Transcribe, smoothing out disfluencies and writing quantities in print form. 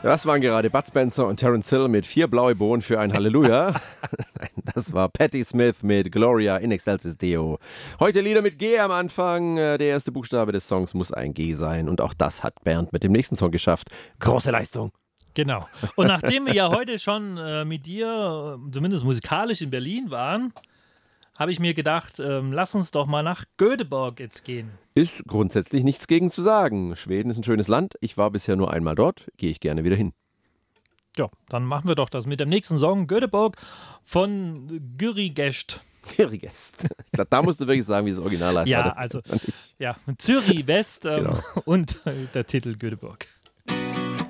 Das waren gerade Bud Spencer und Terence Hill mit 4 blaue Bohnen für ein Halleluja. Das war Patti Smith mit Gloria in Excelsis Deo. Heute Lieder mit G am Anfang. Der erste Buchstabe des Songs muss ein G sein. Und auch das hat Bernd mit dem nächsten Song geschafft. Große Leistung. Genau. Und nachdem wir ja heute schon mit dir, zumindest musikalisch in Berlin waren, habe ich mir gedacht, lass uns doch mal nach Göteborg jetzt gehen. Ist grundsätzlich nichts gegen zu sagen. Schweden ist ein schönes Land. Ich war bisher nur einmal dort. Gehe ich gerne wieder hin. Ja, dann machen wir doch das mit dem nächsten Song Göteborg von Gyri Gest. Gyri Gest. Ich glaube, da musst du wirklich sagen, wie das Original heißt. Ja, also, ja, Zürich West Genau. und der Titel Göteborg.